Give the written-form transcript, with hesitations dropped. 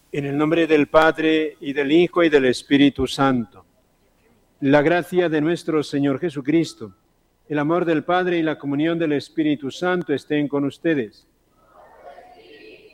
En el nombre del Padre, y del Hijo, y del Espíritu Santo. La gracia de nuestro Señor Jesucristo, el amor del Padre y la comunión del Espíritu Santo estén con ustedes.